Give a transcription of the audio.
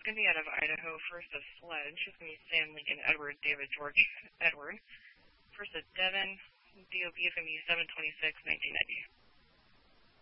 going to be out of Idaho. First of Sledge is going to be Sam Lincoln Edward David George Edward. First of Devon, DOB is going to be 7/26/1990.